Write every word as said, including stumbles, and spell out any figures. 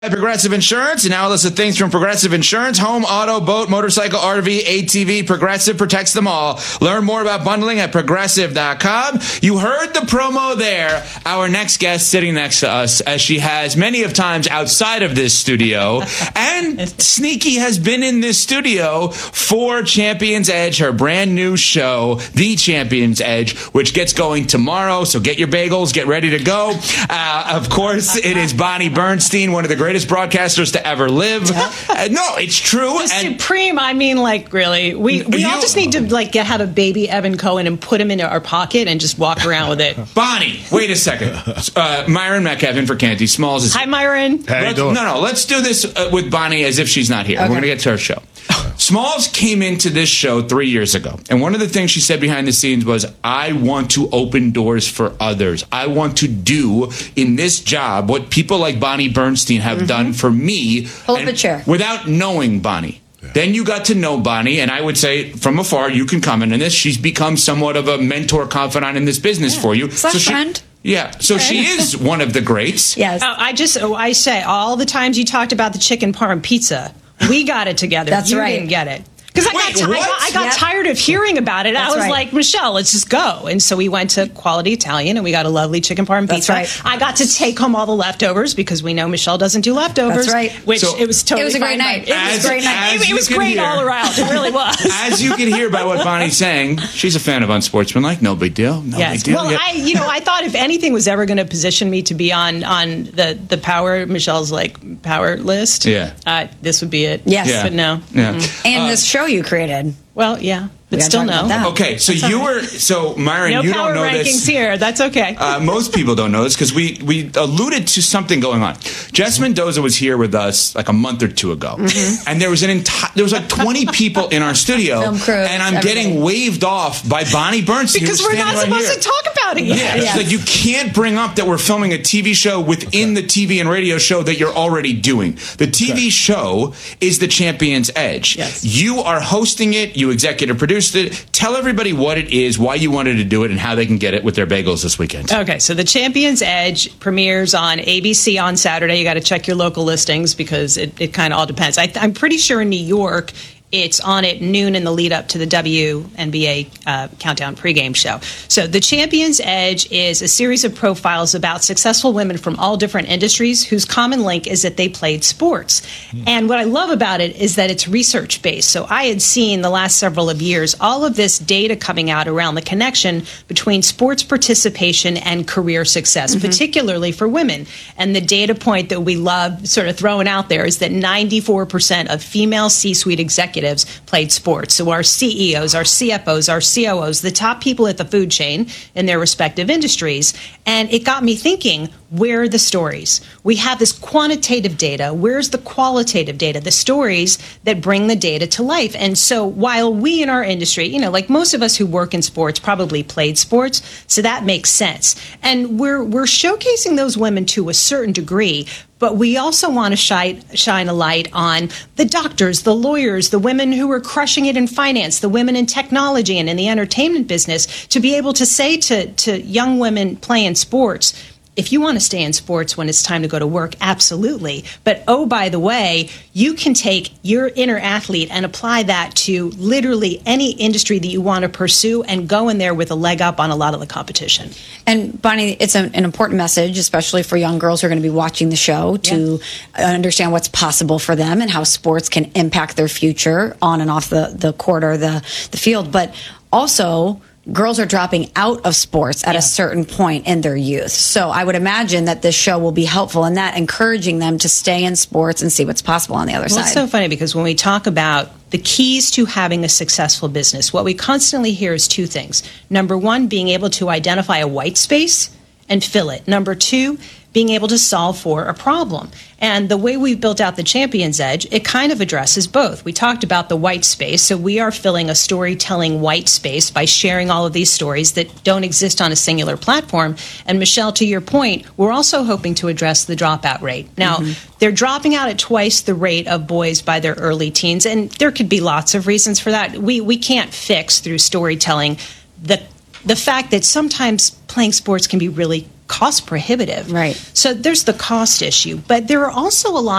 Progressive Insurance, and now a list of things from Progressive Insurance: home, auto, boat, motorcycle, R V, A T V. Progressive protects them all. Learn more about bundling at progressive dot com. You heard the promo there. Our next guest sitting next to us, as she has many of times outside of this studio, and Sneaky has been in this studio for Champions Edge, her brand new show, The Champions Edge, which gets going tomorrow. So get your bagels, get ready to go. Uh, of course, it is Bonnie Bernstein, one of the greatest broadcasters to ever live. Yeah. Uh, no, it's true. The and supreme, I mean, like, really. We we You- all just need to, like, get, have a baby Evan Cohen and put him into our pocket and just walk around with it. Bonnie, wait a second. Uh, Myron Metcalf for Canty Smalls is Hi, Myron. How you Let's- doing? No, no, let's do this uh, with Bonnie as if she's not here. Okay. We're going to get to her show. Smalls came into this show three years ago, and one of the things she said behind the scenes was, I want to open doors for others. I want to do in this job what people like Bonnie Bernstein have mm-hmm. done for me. Pull up a chair. Without knowing Bonnie. Yeah. Then you got to know Bonnie, and I would say from afar, you can comment on this. She's become somewhat of a mentor, confidant in this business yeah. for you. Slash so she, friend. Yeah, so she is one of the greats. Yes. Oh, I just, oh, I say, all the times you talked about the chicken parm pizza, we got it together. That's you right. didn't get it. Because I, Wait, got, ti- I what? got, I got Yep. tired of hearing about it. That's I was right. like, Michelle, let's just go. And so we went to Quality Italian and we got a lovely chicken parm That's pizza. right. I got to take home all the leftovers because we know Michelle doesn't do leftovers. That's right. Which So- it was totally It was a great fine. night. It As- was a great night. as It, it you was can great hear- all around. It really was. As you can hear by what Bonnie's saying, she's a fan of Unsportsmanlike. No big deal. No Yes. big deal. Well, Yeah. I, you know, I thought if anything was ever going to position me to be on on the the power Michelle's like power list, Yeah. uh, this would be it. Yes. Yeah. But no. Yeah. And this show you created. Well, yeah, but gotta still talk about no. that. Okay, so That's you all right. were so Myron. No you power don't know rankings this. here. That's okay. Uh, most people don't know this because we we alluded to something going on. Jess Mendoza was here with us like a month or two ago, Mm-hmm. and there was an entire there was like twenty people in our studio, Film crew, and I'm everybody. getting waved off by Bonnie Bernstein because who's we're not standing right supposed here. to talk about it yet. Yeah, Yes. it's like you can't bring up that we're filming a T V show within the T V and radio show that you're already doing. The T V show is The Champions Edge. Yes. You are hosting it. You executive produced it. Tell everybody what it is, why you wanted to do it, and how they can get it with their bagels this weekend. Okay, so the Champions Edge premieres on A B C on Saturday. You got to check your local listings because it, it kind of all depends. I, I'm pretty sure in New York, it's on at noon in the lead up to the W N B A uh, Countdown pregame show. So the Champions Edge is a series of profiles about successful women from all different industries whose common link is that they played sports. Mm. And what I love about it is that it's research based. So I had seen the last several of years all of this data coming out around the connection between sports participation and career success, mm-hmm. particularly for women. And the data point that we love sort of throwing out there is that ninety-four percent of female C-suite executives played sports. So our C E Os, our C F Os, our C O Os, the top people at the food chain in their respective industries. And it got me thinking, where are the stories? We have this quantitative data. Where's the qualitative data? The stories that bring the data to life. And so while we in our industry, you know, like most of us who work in sports probably played sports, so that makes sense. And we're we're showcasing those women to a certain degree, but we also want to shine, shine a light on the doctors, the lawyers, the women who are crushing it in finance, the women in technology and in the entertainment business, to be able to say to, to young women playing sports, if you want to stay in sports when it's time to go to work, absolutely. But, oh, by the way, you can take your inner athlete and apply that to literally any industry that you want to pursue and go in there with a leg up on a lot of the competition. And Bonnie, it's a, an important message, especially for young girls who are going to be watching the show, to yeah. understand what's possible for them and how sports can impact their future on and off the, the court or the, the field. But also, girls are dropping out of sports at yeah. a certain point in their youth. So I would imagine that this show will be helpful in that, encouraging them to stay in sports and see what's possible on the other well, side. It's so funny because when we talk about the keys to having a successful business, what we constantly hear is two things. Number one, being able to identify a white space and fill it. Number two, being able to solve for a problem. And the way we've built out the Champions Edge, it kind of addresses both. We talked about the white space, so we are filling a storytelling white space by sharing all of these stories that don't exist on a singular platform. And Michelle, to your point, we're also hoping to address the dropout rate. Now, mm-hmm. they're dropping out at twice the rate of boys by their early teens, and there could be lots of reasons for that. We we can't fix through storytelling the the fact that sometimes playing sports can be really cost prohibitive. Right. So there's the cost issue, but there are also a lot